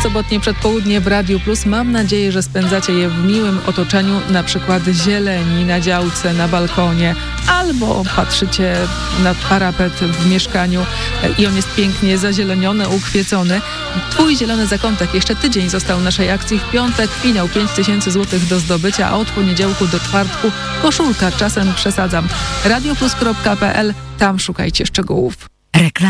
Sobotnie przedpołudnie w Radiu Plus. Mam nadzieję, że spędzacie je w miłym otoczeniu, na przykład zieleni na działce, na balkonie, albo patrzycie na parapet w mieszkaniu i on jest pięknie zazieleniony, ukwiecony. Twój zielony zakątek. Jeszcze tydzień został naszej akcji. W piątek finał 5000 zł do zdobycia, a od poniedziałku do czwartku koszulka. Czasem przesadzam. radioplus.pl. Tam szukajcie szczegółów. Reklama.